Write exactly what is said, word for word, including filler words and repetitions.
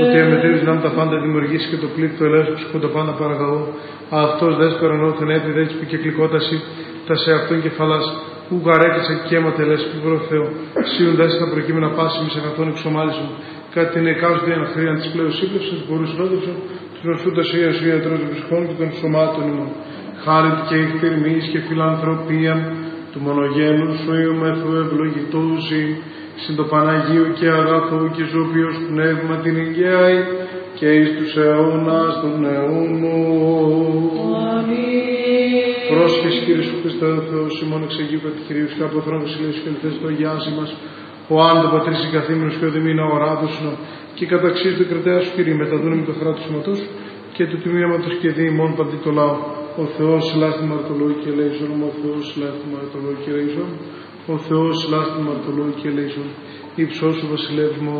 Ότι αμετρείς να τα πάντα δημιουργήσει και το πλήκτο ελέγχου που τα πάντα παραγαγώ. Αυτός δες κορονόθεν έπει δέτσι που και κλικόταση τα σε αυτόν κεφαλάς. Ου γαρέκησε και αίματα λες που βρω Θεό. Σίουν δες τα προκείμενα πάση μη σε καθόν εξομάλισον. Κάτι την εκάστοτε αναχρίαν της πλέον σύμπλευσης, μπορούς ρόδευσον, τους νοσούντας ή ασού ιατρός των ψυχών και των σωμάτων ημών. Χάρη και εχθερμής και φιλανθρωπία του μονογένου σου ιωμεθού ευλογητούσι, συν το Παναγίου και αγαθού και ζωπίος πνεύμα την υγιάη και εις τους αιώνας των αιώνων. Αμήν. Πρόσχεση Κύριε Σου Χριστέ ο Θεός ημών εξεγείου κατηχηρίου και από θρόν βασιλείους και ελθές το αγιάζει μας, ο άντο πατρίς εγκαθήμενος και ο δημήνα ο ράδοσον και καταξίς του κριτέα Σου Κύριε μεταδούνε με το χράτος σωματός και του τιμήματος και δι ημών παντί το λαό. Ο Θεός ελάχτη μαρτωλόη και ελέησον, ο Θεός ελάχτη μαρτωλόη και ελέησον, ο Θεός ελάχτη μαρτωλόη και ελέησον, υψώσου βασιλεύς μου.